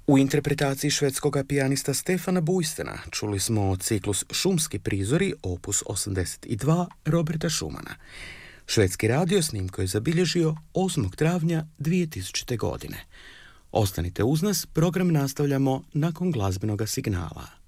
U interpretaciji švedskog pijanista Stefana Bujstena čuli smo ciklus Šumski prizori opus 82 Roberta Schumana. Švedski radio snimku je zabilježio 8. travnja 2000. godine. Ostanite uz nas, program nastavljamo nakon glazbenog signala.